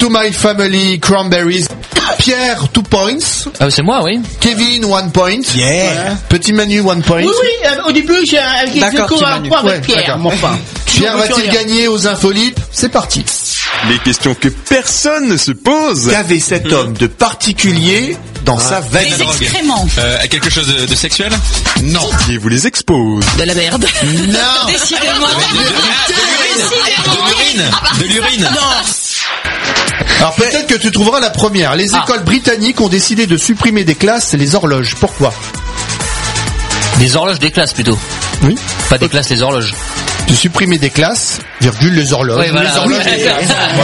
to My Family, Cranberries. Pierre, 2 points. C'est moi, oui. Kevin, 1 point. Yeah. Petit Manu, 1 point. Oui, au début, j'ai un point avec Pierre. Pierre va-t-il gagner aux Infolipes? C'est parti. Les questions que personne ne se pose. Qu'avait cet homme de particulier dans sa veine? Des excréments. Quelque chose de sexuel? Non. Et vous les expose. De la merde. Non. Décidément. De l'urine. Alors peut-être que tu trouveras la première. Les écoles britanniques ont décidé de supprimer des classes les horloges. Pourquoi? Des horloges des classes plutôt. Oui. Pas des classes, les horloges. De supprimer des classes, virgule les horloges. Oui, voilà. Les horloges des classes.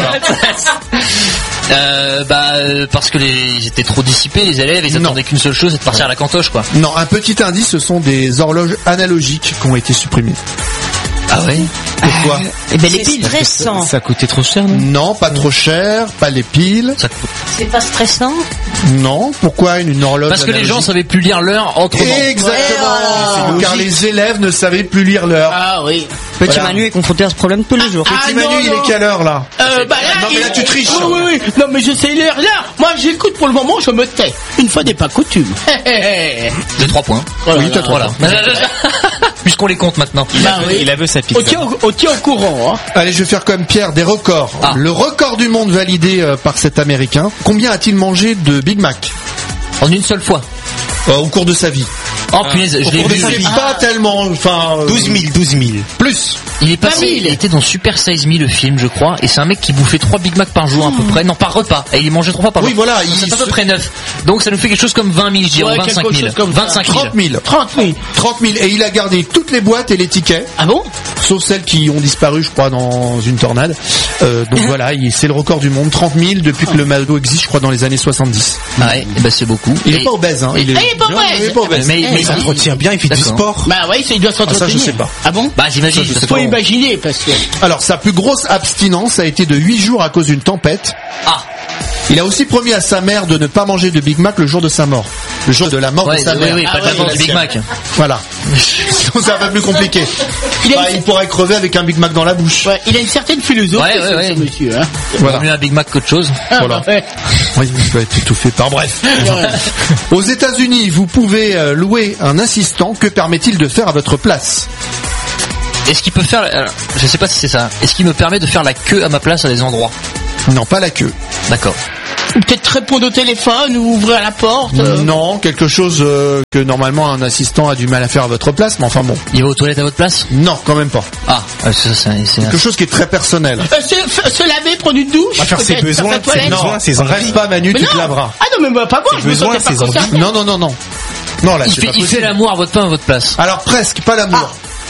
Voilà. Parce que ils étaient trop dissipés, les élèves, ils attendaient qu'une seule chose, c'est de partir à la cantoche, quoi. Non, un petit indice, ce sont des horloges analogiques qui ont été supprimées. Ah ouais? Pourquoi? Les piles. Stressant. Ça coûtait trop cher, non? Non, pas trop cher, pas les piles. C'est pas stressant? Non, pourquoi une horloge Parce que les gens savaient plus lire l'heure autrement. Exactement. Car les élèves ne savaient plus lire l'heure. Ah oui. Petit Manu est confronté à ce problème tous les jours. Petit Manu, il est quelle heure là? Non mais là tu triches. Oui. Non mais je sais l'heure là. Moi j'écoute pour le moment, je me tais. Une fois n'est pas coutume. J'ai 3 points. Oui, t'as 3 points. Puisqu'on les compte maintenant. Il a vu sa pizza. On tient au courant. Hein. Allez, je vais faire comme Pierre des records. Le record du monde validé par cet Américain. Combien a-t-il mangé de Big Mac? En une seule fois. Au cours de sa vie. Oh punaise, je l'ai vu. C'est pas tellement, enfin... 12 000. Plus. Il est passé, il était dans Super Size Me, le film, je crois, et c'est un mec qui bouffait 3 Big Mac par jour à peu près, non, par repas, et il mangeait 3 fois par jour. Oui, voilà. C'est à peu près 9. Donc ça nous fait quelque chose comme 20 000, je dirais, 25 000. 25 000. 30 000. Et il a gardé toutes les boîtes et les tickets. Ah bon? Sauf celles qui ont disparu, je crois, dans une tornade. Donc voilà, c'est le record du monde. 30 000 depuis que le McDo existe, je crois, dans les années 70. Ah ouais, et c'est beaucoup. Il est pas obèse, hein. Il est pas obèse. Mais il s'entretient bien, il fait du sport. Bah ouais, il doit s'entretenir. Ça, je sais pas. Ah bon? Bah j'imagine. Faut imaginer, parce que... Alors, sa plus grosse abstinence a été de 8 jours à cause d'une tempête. Il a aussi promis à sa mère de ne pas manger de Big Mac le jour de sa mort. Le jour de la mort de sa mère. Oui, pas de la mort du Big Mac. Voilà. Sinon, c'est un peu plus compliqué. Il pourrait crever avec un Big Mac dans la bouche. Ouais, il a une certaine philosophie, ce monsieur. Hein. Voilà. Mieux un Big Mac qu'autre chose. Voilà. Oui, il peut être étouffé par bref. Aux États-Unis, vous pouvez louer un assistant. Que permet-il de faire à votre place? Est-ce qu'il peut faire... Alors, je sais pas si c'est ça. Est-ce qu'il me permet de faire la queue à ma place à des endroits? Non, pas la queue. D'accord. Ou peut-être répondre au téléphone ou ouvrir la porte. Non, quelque chose que normalement un assistant a du mal à faire à votre place, mais enfin bon. Il va aux toilettes à votre place? Non, quand même pas. Ah, c'est quelque chose qui est très personnel. Se laver, prendre une douche. Faire ses besoins, ses envies. Reste pas Manu, tu te laveras. Ah non, mais pas moi, je me sentais pas concerné. Non. Non, là, il fait l'amour à votre pain à votre place. Alors presque, pas l'amour.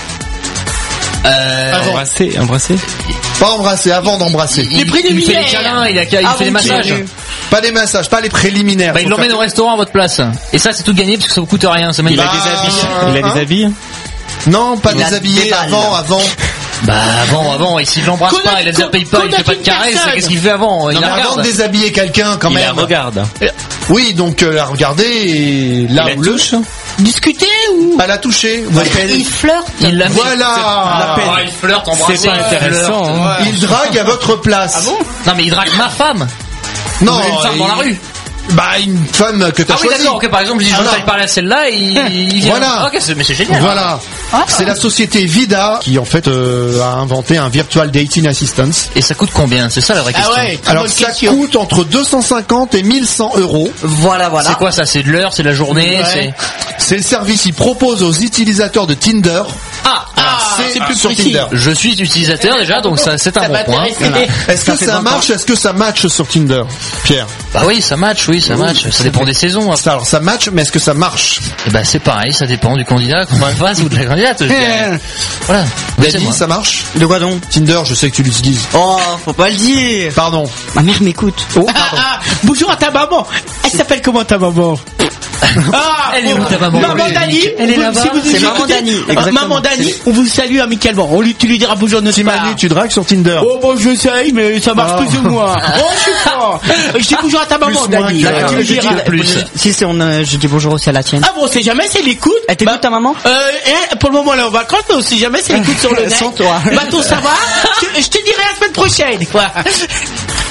Embrasser. Pas embrasser, avant d'embrasser. Les préliminaires. Il fait des câlins, il fait des massages. Pas des massages, pas les préliminaires. Bah, il l'emmène au restaurant à votre place. Et ça, c'est tout gagné parce que ça vous coûte rien. Il a des habits. Non, pas déshabillé avant. Bah avant, et s'il l'embrasse pas, il a déjà payé pas, il fait pas de caresse, qu'est-ce qu'il fait avant? Non, mais avant de déshabiller quelqu'un, quand même. Il la regarde. Oui, donc la regarder et là où le discuter ou pas la toucher. Il flirte. Il la voilà. Il flirte, embrasser. C'est pas intéressant. Hein. Il drague à votre place. Ah bon? Non mais il drague ma femme. Non, une femme dans la rue. Bah une femme que t'as choisie. Ah oui d'accord, par exemple, je dis je veux parler à celle-là et il vient. Voilà. Ok, mais c'est génial. Voilà. C'est la société Vida qui en fait a inventé un virtual dating assistance. Et ça coûte combien? C'est ça la vraie question. Ah ouais. Alors ça coûte entre 250 et 1100 €. Voilà. C'est quoi ça? C'est de l'heure, c'est de la journée, c'est le service. Il propose aux utilisateurs de Tinder. C'est plus sur précis. Tinder. Je suis utilisateur déjà, donc ça c'est un bon point. Voilà. Est-ce que ça marche? Est-ce que ça match sur Tinder, Pierre? Bah oui, ça match, ça match. Ça dépend des saisons. Alors ça match, mais est-ce que ça marche? Et bah c'est pareil, ça dépend du candidat qu'on va face ou de la candidate. Voilà. Daddy, ça marche? De quoi donc? Tinder, je sais que tu l'utilises. Oh, faut pas le dire. Pardon. Ma mère m'écoute. Oh, pardon. Bonjour à ta maman. Elle s'appelle comment ta maman? Elle est où ta maman? Maman Dani. Elle est là-bas. C'est Maman Dani. Maman Dani, on vous salue amicalement. Tu lui diras bonjour notre part. Manu, tu dragues sur Tinder? Oh bon, j'essaye, mais ça marche plus ou moins. Oh, je suis fort. Je dis bonjour à ta maman, Dani. Tu le diras plus. Si je dis bonjour aussi à la tienne. Ah bon, on sait jamais si elle écoute. Elle t'écoute ta maman? Pour le moment, elle est en vacances, mais on sait jamais si elle écoute sur le net. Sans toi. Bah, ton ça va? Je te dirai la semaine prochaine, quoi.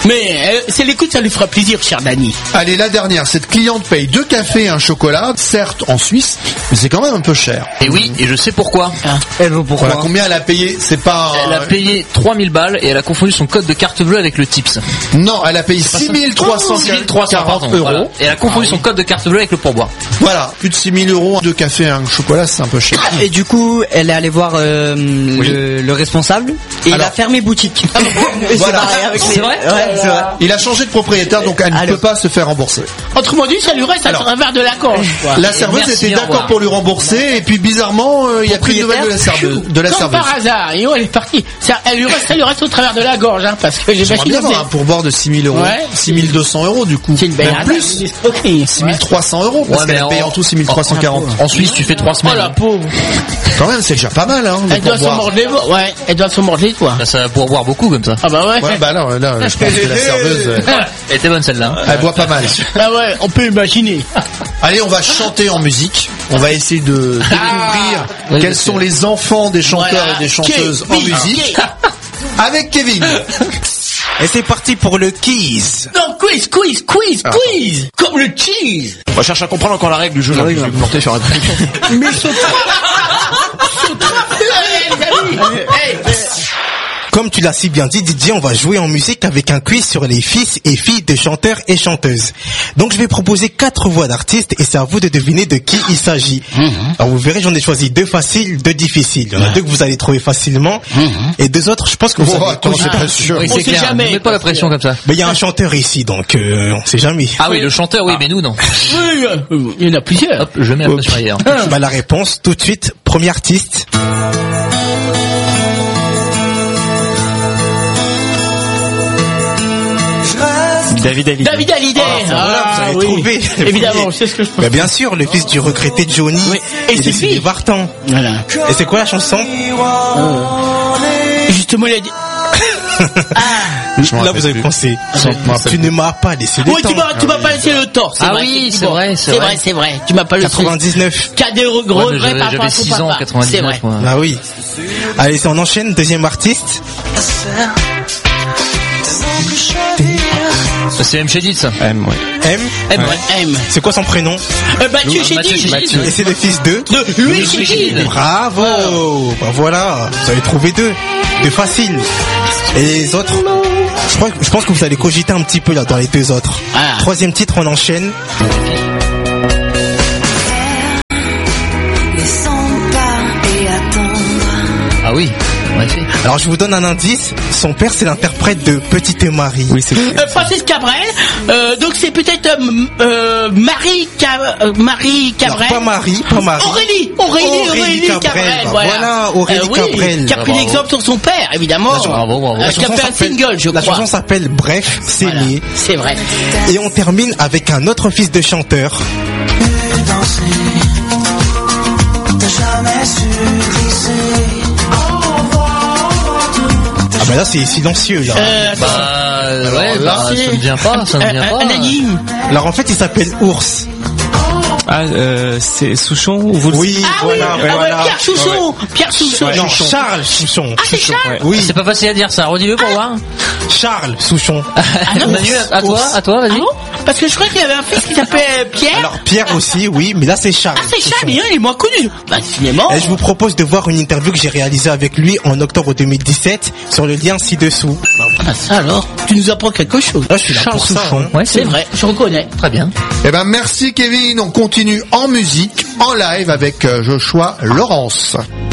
Mais c'est l'écoute, ça lui fera plaisir, cher Dani. Allez, la dernière, cette cliente paye 2 cafés et un chocolat, certes en Suisse, mais c'est quand même un peu cher. Et oui, et je sais pourquoi. Elle vaut pourquoi? Voilà, combien elle a payé? C'est pas... Elle a payé 3000 balles et elle a confondu son code de carte bleue avec le tips. Non, elle a payé 6340 euros. Voilà. Et elle a confondu son code de carte bleue avec le pourboire. Voilà, plus de 6000 euros, 2 cafés et un chocolat, c'est un peu cher. Et du coup, elle est allée voir le responsable et il a fermé boutique. Voilà. C'est vrai? Ouais, c'est vrai. Il a changé de propriétaire, donc elle ne peut pas se faire rembourser. Autrement dit, ça lui reste à travers de la gorge, quoi. La serveuse Merci, était au d'accord revoir. pour lui rembourser, et puis bizarrement, il n'y a plus de nouvelles de la serveuse. Comme par hasard, et elle est partie. Ça lui reste au travers de la gorge, hein, parce que j'ai J'aimerais bien avoir un pourboire de 6000 euros. Ouais. 6200 euros, du coup. C'est une belle Même plus. 6300 euros, parce Ouais, qu'elle mais a payé en tout 6340. En Suisse, tu fais 3 Oh semaines. la pauvre. Quand même, c'est déjà pas mal, hein. le Elle doit se pourboire. mordre les doigts. Ouais, elle doit se mordre les doigts. Ça va pourboire beaucoup comme ça. Ah bah ouais. Ouais, bah là, je pense que la serveuse, Elle était bonne celle-là. elle boit pas mal. Ah ouais, on peut imaginer. Allez, on va chanter en musique. On va essayer de découvrir Oui, quels parce sont que- les enfants des chanteurs Voilà. et des chanteuses en Kevin, musique. Avec Kevin. Et c'est parti pour le quiz. Non, quiz. Comme le cheese. On cherche à comprendre encore la règle du jeu. Je vais me planter sur un truc. Mais saute Comme tu l'as si bien dit, Didier, on va jouer en musique avec un quiz sur les fils et filles de chanteurs et chanteuses. Donc je vais proposer 4 voix d'artistes et c'est à vous de deviner de qui il s'agit. Alors vous verrez, j'en ai choisi 2 faciles, 2 difficiles. Il y en a 2 que vous allez trouver facilement et 2 autres, je pense que vous Oh, allez attends, c'est pas sûr. Oui, On c'est sait clair. jamais. Mets pas la pression comme ça. Mais il y a un chanteur ici, donc on sait jamais. Ah oui, le chanteur, oui, mais nous, non. Oui, il y en a plusieurs. Hop, je mets la pression ailleurs. Bah, la réponse, tout de suite, premier artiste. David Hallyday. David Hallyday. Voilà, vous avez trouvé. Évidemment, c'est ce que je pense. Bah, bien sûr, le fils du regretté Johnny Oui. Et et ses de Sylvie filles. Vartan. Voilà. Et c'est quoi la chanson? Justement, il a dit. Là, vous avez pensé. Tu ne m'as pas laissé le Oui, temps. tu m'as pas laissé le temps. Ah oui, c'est vrai, c'est vrai. C'est vrai. Tu m'as pas laissé. 99. T'as des Ouais, mais regrets par rapport j'avais à ton 6 ans, papa. 99, C'est vrai. moi. Ah oui. Allez, on enchaîne. Deuxième artiste. C'est M. Chédid, ça. M, ouais. M. M, Ouais. ouais. M. C'est quoi son prénom? Mathieu Mathieu Chédid. Chédid. Et c'est le fils de Louis Chédid. Bravo. Bah voilà. Vous avez trouvé 2. 2 faciles. Et les autres? Je pense que vous allez cogiter un petit peu là dans les 2 autres. Ah. Troisième titre, on enchaîne. Ah oui, en effet. Alors je vous donne un indice. Son père, c'est l'interprète de Petite Marie. Oui, c'est Francis Cabrel. Donc c'est peut-être Marie Cabrel. Alors, pas Marie. Aurélie Cabrel. Voilà, Aurélie Cabrel. Qui a pris Bravo. l'exemple sur son père, évidemment. Bravo. La Qui a chanson fait un s'appelle- single, je La crois. chanson s'appelle Bref, c'est Voilà. né. C'est vrai. Et on termine avec un autre fils de chanteur. Ah bah là c'est silencieux là. Ouais, bah, ça ne vient pas, ça ne vient pas. Anonyme. Alors en fait il s'appelle Ours. Ah, c'est Souchon ou vous le Oui, voilà, voilà. Pierre Souchon. Pierre Souchon. Non, Charles Souchon. Ah, c'est Charles. Oui, C'est pas facile à dire ça, redis-le pour voir. Charles Souchon. Manu, à toi, Ah vas-y. bon? Parce que je crois qu'il y avait un fils qui s'appelait Pierre. Alors Pierre aussi, oui, mais là c'est Charles. Ah, c'est Charles, Souchon. mais il est moins connu. Bah, cinéma. Et je vous propose de voir une interview que j'ai réalisée avec lui en octobre 2017 sur le lien ci-dessous. Ah, ça alors. Tu nous apprends quelque chose. Là, je suis là Charles pour ça. Souchon. hein. Ouais, C'est vrai, je reconnais. Très bien. Eh ben, merci Kevin. On continue en musique, en live avec Joshua Laurence.